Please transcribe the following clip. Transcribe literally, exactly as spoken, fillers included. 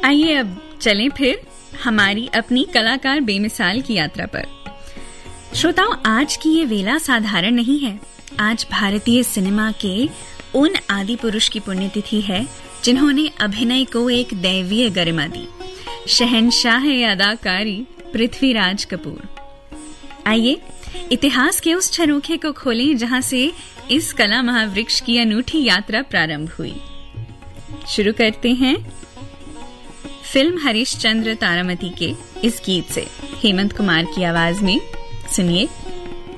आइए अब चलें फिर हमारी अपनी कलाकार बेमिसाल की यात्रा पर। श्रोताओं, आज की ये वेला साधारण नहीं है। आज भारतीय सिनेमा के उन आदि पुरुष की पुण्यतिथि है जिन्होंने अभिनय को एक दैवीय गरिमा दी, शहंशाह अदाकारी पृथ्वीराज कपूर। आइए इतिहास के उस झरोखे को खोलें जहां से इस कला महावृक्ष की अनूठी यात्रा प्रारंभ हुई। शुरू करते हैं फिल्म हरिश्चंद्र तारामती के इस गीत से, हेमंत कुमार की आवाज में। सुनिए।